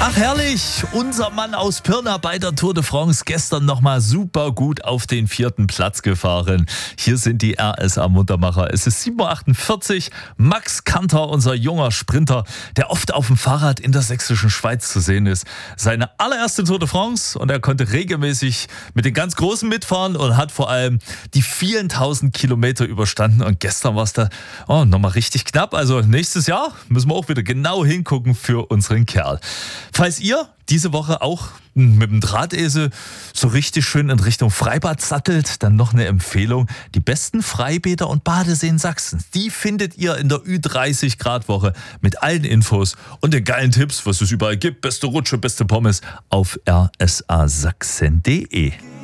Ach herrlich, unser Mann aus Pirna bei der Tour de France gestern nochmal super gut auf den 4. Platz gefahren. Hier sind die RSA-Muntermacher. Es ist 7.48 Uhr. Max Kanter, unser junger Sprinter, der oft auf dem Fahrrad in der sächsischen Schweiz zu sehen ist. Seine allererste Tour de France und er konnte regelmäßig mit den ganz Großen mitfahren und hat vor allem die vielen tausend Kilometer überstanden. Und gestern war es da nochmal richtig knapp. Also nächstes Jahr müssen wir auch wieder genau hingucken für unseren Kerl. Falls ihr diese Woche auch mit dem Drahtesel so richtig schön in Richtung Freibad sattelt, dann noch eine Empfehlung. Die besten Freibäder und Badeseen Sachsens, die findet ihr in der Ü30-Grad-Woche mit allen Infos und den geilen Tipps, was es überall gibt. Beste Rutsche, beste Pommes auf rsasachsen.de.